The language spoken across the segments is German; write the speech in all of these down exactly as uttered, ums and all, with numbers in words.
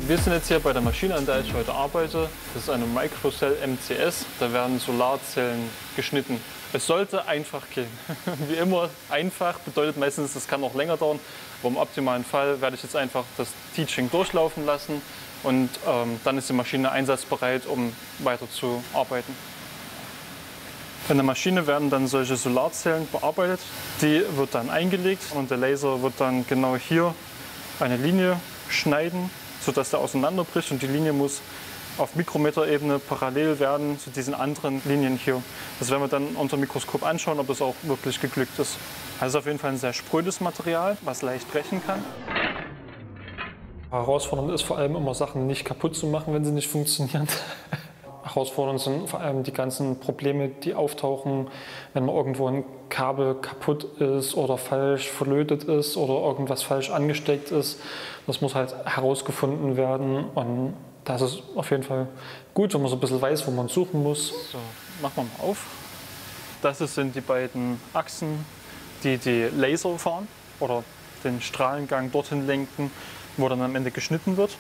Wir sind jetzt hier bei der Maschine, an der ich heute arbeite. Das ist eine Microcell M C S. Da werden Solarzellen geschnitten. Es sollte einfach gehen. Wie immer, einfach bedeutet meistens, es kann auch länger dauern. Aber im optimalen Fall werde ich jetzt einfach das Teaching durchlaufen lassen und ähm, dann ist die Maschine einsatzbereit, um weiter zu arbeiten. In der Maschine werden dann solche Solarzellen bearbeitet. Die wird dann eingelegt und der Laser wird dann genau hier eine Linie schneiden, sodass der auseinanderbricht, und die Linie muss auf Mikrometerebene parallel werden zu diesen anderen Linien hier. Das werden wir dann unter dem Mikroskop anschauen, ob das auch wirklich geglückt ist. Also auf jeden Fall ein sehr sprödes Material, was leicht brechen kann. Herausfordernd ist vor allem immer, Sachen nicht kaputt zu machen, wenn sie nicht funktionieren. Herausfordernd sind vor allem die ganzen Probleme, die auftauchen, wenn mal irgendwo ein Kabel kaputt ist oder falsch verlötet ist oder irgendwas falsch angesteckt ist. Das muss halt herausgefunden werden, und das ist auf jeden Fall gut, wenn man so ein bisschen weiß, wo man suchen muss. So, machen wir mal auf. Das sind die beiden Achsen, die die Laser fahren oder den Strahlengang dorthin lenken, wo dann am Ende geschnitten wird.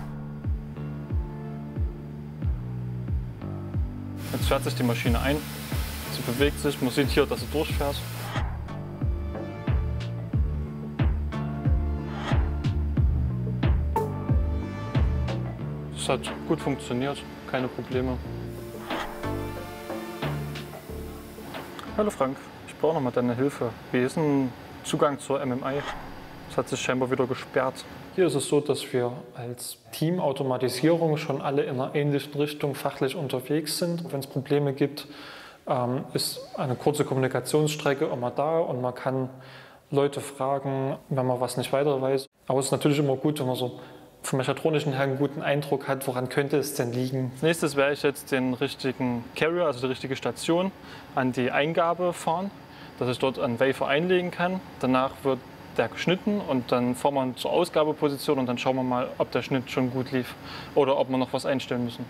Jetzt fährt sich die Maschine ein, sie bewegt sich, man sieht hier, dass sie durchfährt. Es hat gut funktioniert, keine Probleme. Hallo Frank, ich brauche noch mal deine Hilfe. Wie ist ein Zugang zur M M I? Es hat sich scheinbar wieder gesperrt. Hier ist es so, dass wir als Team Automatisierung schon alle in einer ähnlichen Richtung fachlich unterwegs sind. Wenn es Probleme gibt, ähm, ist eine kurze Kommunikationsstrecke immer da und man kann Leute fragen, wenn man was nicht weiter weiß. Aber es ist natürlich immer gut, wenn man so vom Mechatronischen her einen guten Eindruck hat, woran könnte es denn liegen. Als nächstes werde ich jetzt den richtigen Carrier, also die richtige Station, an die Eingabe fahren, dass ich dort einen Wafer einlegen kann. Danach wird der geschnitten und dann fahren wir zur Ausgabeposition und dann schauen wir mal, ob der Schnitt schon gut lief oder ob wir noch was einstellen müssen.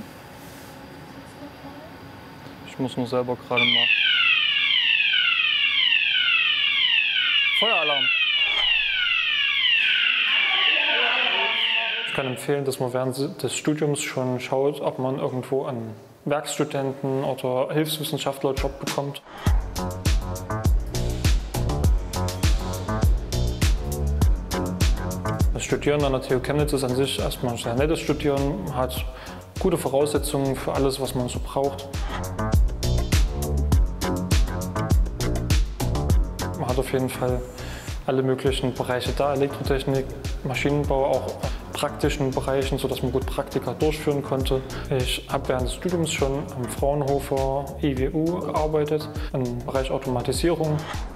Ich muss nur selber gerade mal... Feueralarm! Ich kann empfehlen, dass man während des Studiums schon schaut, ob man irgendwo einen Werkstudenten- oder Hilfswissenschaftler-Job bekommt. Das Studieren an der T U Chemnitz ist an sich erstmal ein sehr nettes Studieren, man hat gute Voraussetzungen für alles, was man so braucht. Man hat auf jeden Fall alle möglichen Bereiche da, Elektrotechnik, Maschinenbau, auch praktischen Bereichen, sodass man gut Praktika durchführen konnte. Ich habe während des Studiums schon am Fraunhofer I W U gearbeitet, im Bereich Automatisierung.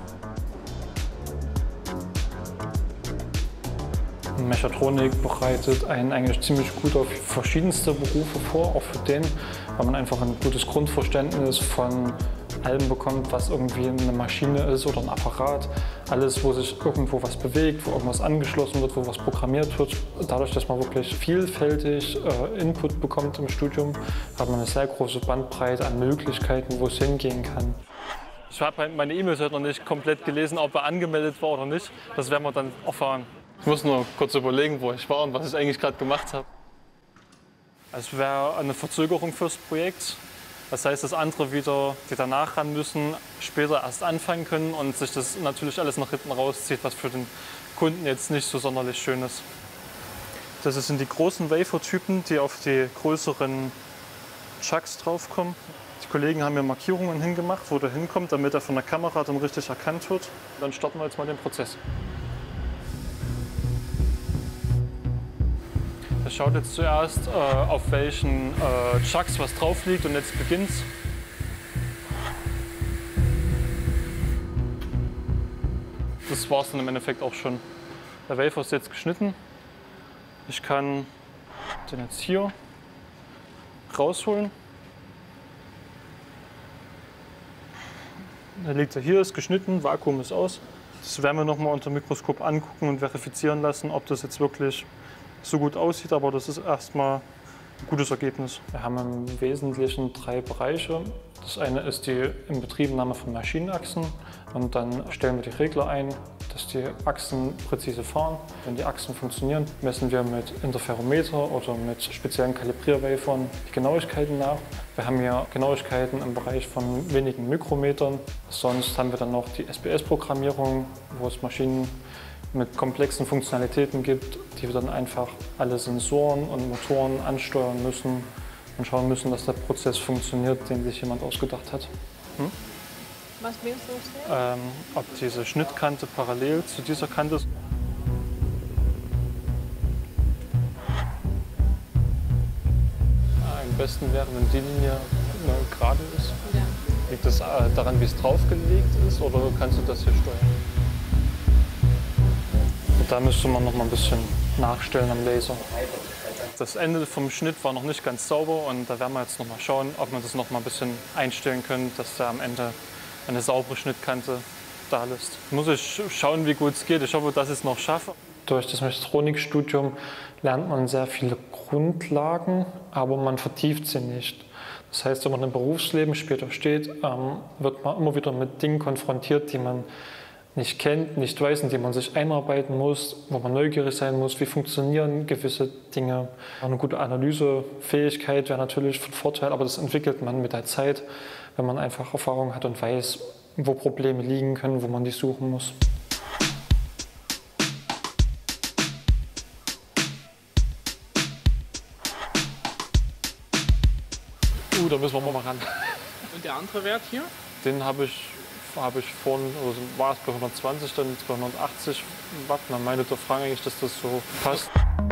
Mechatronik bereitet einen eigentlich ziemlich gut auf verschiedenste Berufe vor, auch für den, weil man einfach ein gutes Grundverständnis von allem bekommt, was irgendwie eine Maschine ist oder ein Apparat. Alles, wo sich irgendwo was bewegt, wo irgendwas angeschlossen wird, wo was programmiert wird. Dadurch, dass man wirklich vielfältig äh, Input bekommt im Studium, hat man eine sehr große Bandbreite an Möglichkeiten, wo es hingehen kann. Ich habe meine E-Mails heute noch nicht komplett gelesen, ob er angemeldet war oder nicht. Das werden wir dann erfahren. Ich muss nur kurz überlegen, wo ich war und was ich eigentlich gerade gemacht habe. Es wäre eine Verzögerung fürs Projekt. Das heißt, dass andere wieder, die danach ran müssen, später erst anfangen können und sich das natürlich alles nach hinten rauszieht, was für den Kunden jetzt nicht so sonderlich schön ist. Das sind die großen Wafer-Typen, die auf die größeren Chucks draufkommen. Die Kollegen haben mir Markierungen hingemacht, wo der hinkommt, damit er von der Kamera dann richtig erkannt wird. Dann starten wir jetzt mal den Prozess. Er schaut jetzt zuerst, äh, auf welchen äh, Chucks was drauf liegt, und jetzt beginnt's. Das war es dann im Endeffekt auch schon. Der Wafer ist jetzt geschnitten. Ich kann den jetzt hier rausholen. Der liegt hier, ist geschnitten, Vakuum ist aus. Das werden wir nochmal unter dem Mikroskop angucken und verifizieren lassen, ob das jetzt wirklich so gut aussieht, aber das ist erstmal ein gutes Ergebnis. Wir haben im Wesentlichen drei Bereiche. Das eine ist die Inbetriebnahme von Maschinenachsen, und dann stellen wir die Regler ein. dass die Achsen präzise fahren. Wenn die Achsen funktionieren, messen wir mit Interferometer oder mit speziellen Kalibrierwafern die Genauigkeiten nach. Wir haben hier Genauigkeiten im Bereich von wenigen Mikrometern. Sonst haben wir dann noch die S B S-Programmierung, wo es Maschinen mit komplexen Funktionalitäten gibt, die wir dann einfach alle Sensoren und Motoren ansteuern müssen und schauen müssen, dass der Prozess funktioniert, den sich jemand ausgedacht hat. Hm? Was willst du sehen? Ähm, ob diese Schnittkante parallel zu dieser Kante ist. Am besten wäre, wenn die Linie äh, gerade ist. Ja. Liegt das äh, daran, wie es draufgelegt ist, oder kannst du das hier steuern? Und da müsste man noch mal ein bisschen nachstellen am Laser. Das Ende vom Schnitt war noch nicht ganz sauber und da werden wir jetzt noch mal schauen, ob wir das noch mal ein bisschen einstellen können, dass da am Ende eine saubere Schnittkante da lässt. Muss ich schauen, wie gut es geht. Ich hoffe, dass ich es noch schaffe. Durch das Mechatronikstudium lernt man sehr viele Grundlagen, aber man vertieft sie nicht. Das heißt, wenn man im Berufsleben später steht, ähm, wird man immer wieder mit Dingen konfrontiert, die man nicht kennt, nicht weiß, in die man sich einarbeiten muss, wo man neugierig sein muss, wie funktionieren gewisse Dinge. Eine gute Analysefähigkeit wäre natürlich von Vorteil, aber das entwickelt man mit der Zeit, wenn man einfach Erfahrung hat und weiß, wo Probleme liegen können, wo man die suchen muss. Uh, da müssen wir mal ran. Und der andere Wert hier? Den habe ich habe ich vorhin, also war es bei hundertzwanzig, dann bei hundertachtzig Watt. Man meinte der Frank eigentlich, dass das so passt.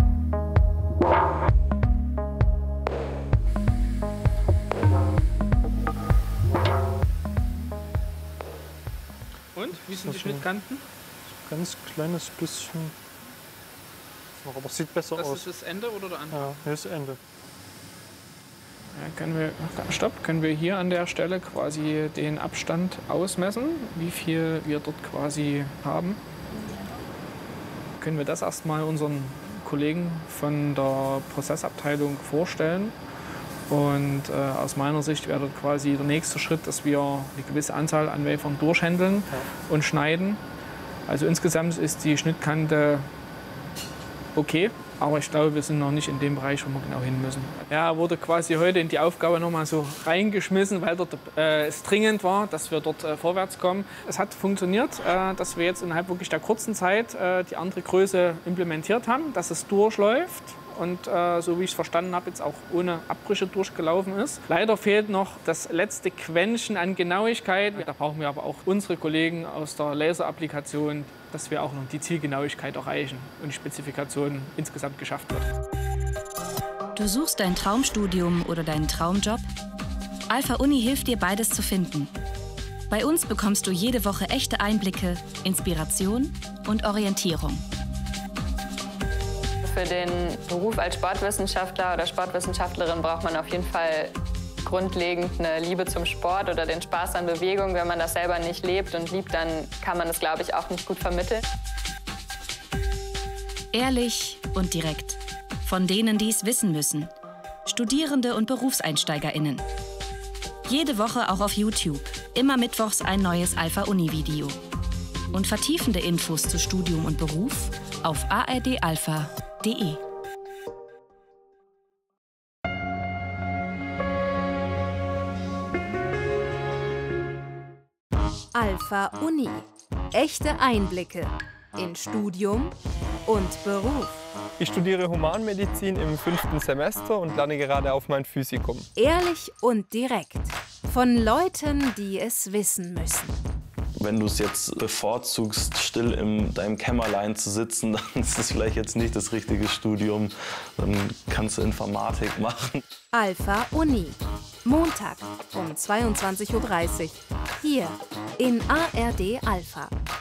Und? Wie sind die Schnittkanten? Ganz kleines bisschen. Aber es sieht besser das aus. Das ist das Ende oder der andere? Ja, hier ist das Ende. Ja, können wir, stopp, können wir hier an der Stelle quasi den Abstand ausmessen, wie viel wir dort quasi haben. Können wir das erstmal unseren Kollegen von der Prozessabteilung vorstellen. Und äh, aus meiner Sicht wäre dort quasi der nächste Schritt, dass wir eine gewisse Anzahl an Wafern durchhändeln ja. und schneiden. Also insgesamt ist die Schnittkante okay. Aber ich glaube, wir sind noch nicht in dem Bereich, wo wir genau hin müssen. Ja, wurde quasi heute in die Aufgabe noch mal so reingeschmissen, weil dort, äh, es dringend war, dass wir dort äh, vorwärts kommen. Es hat funktioniert, äh, dass wir jetzt innerhalb wirklich der kurzen Zeit äh, die andere Größe implementiert haben, dass es durchläuft und äh, so wie ich es verstanden habe, jetzt auch ohne Abbrüche durchgelaufen ist. Leider fehlt noch das letzte Quäntchen an Genauigkeit. Da brauchen wir aber auch unsere Kollegen aus der Laserapplikation, dass wir auch noch die Zielgenauigkeit erreichen und die Spezifikation insgesamt geschafft wird. Du suchst dein Traumstudium oder deinen Traumjob? Alpha Uni hilft dir, beides zu finden. Bei uns bekommst du jede Woche echte Einblicke, Inspiration und Orientierung. Für den Beruf als Sportwissenschaftler oder Sportwissenschaftlerin braucht man auf jeden Fall grundlegend eine Liebe zum Sport oder den Spaß an Bewegung. Wenn man das selber nicht lebt und liebt, dann kann man das, glaube ich, auch nicht gut vermitteln. Ehrlich und direkt. Von denen, die es wissen müssen. Studierende und BerufseinsteigerInnen. Jede Woche auch auf YouTube. Immer mittwochs ein neues Alpha Uni Video. Und vertiefende Infos zu Studium und Beruf auf a r d alpha punkt d e. Alpha Uni. Echte Einblicke in Studium und Beruf. Ich studiere Humanmedizin im fünften Semester und lerne gerade auf mein Physikum. Ehrlich und direkt. Von Leuten, die es wissen müssen. Wenn du es jetzt bevorzugst, still in deinem Kämmerlein zu sitzen, dann ist es vielleicht jetzt nicht das richtige Studium. Dann kannst du Informatik machen. Alpha Uni. Montag um zweiundzwanzig Uhr dreißig. Hier in A R D Alpha.